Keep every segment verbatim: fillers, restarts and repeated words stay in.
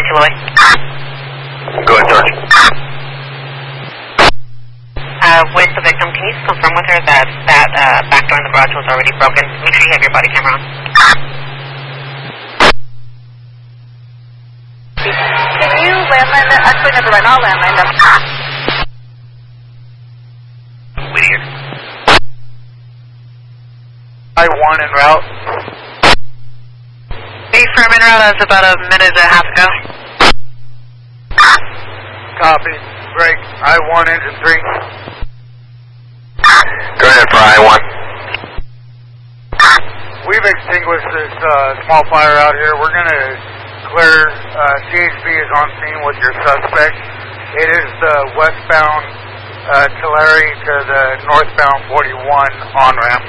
two away. Go ahead, Sarge. Uh, with the victim, can you just confirm with her that that uh, back door in the garage was already broken? Make sure you have your body camera on. Can you landline that? Actually, never mind. I'll landline them. Whittier. I one en route. Be firm en route. That was about a minute and a half ago. Copy. Break. I one engine three. Go ahead for I one. We've extinguished this uh, small fire out here. We're going to clear. Uh, C H P is on scene with your suspect. It is the westbound uh, Tulare to the northbound forty-one on-ramp.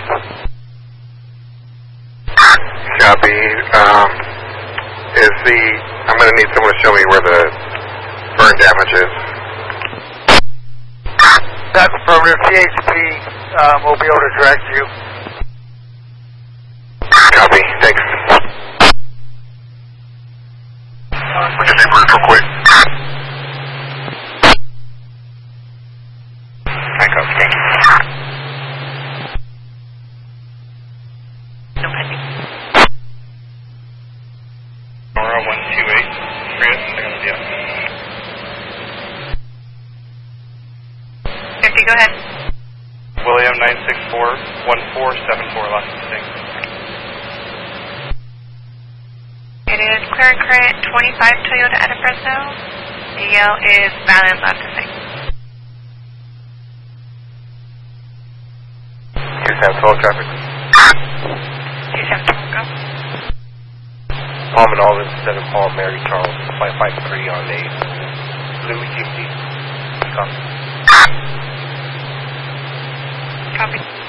Copy. Um, is the... I'm going to need someone to show me where the burn damage is. That's affirmative. C H P um, will be able to direct you. Copy. Thanks. Look at the route real quick. Handcuffs. Thank you. No pending. Aurora one two eight. Prius, second with you. fifty, go ahead. William nine six four one four seven four, last distinct. It is clear and current twenty-five Toyota at Fresno. D L is valid, last distinct. Here's that twelve traffic. You have to go. Palm and Alden, seven Paul, Mary Charles, five five three on a blue G M C. Copy. Copy.